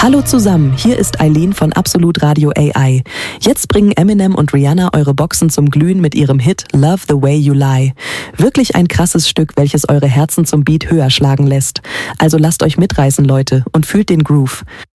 Hallo zusammen, hier ist Eileen von Absolut Radio AI. Jetzt bringen Eminem und Rihanna eure Boxen zum Glühen mit ihrem Hit Love the Way You Lie. Wirklich ein krasses Stück, welches eure Herzen zum Beat höher schlagen lässt. Also lasst euch mitreißen, Leute, und fühlt den Groove.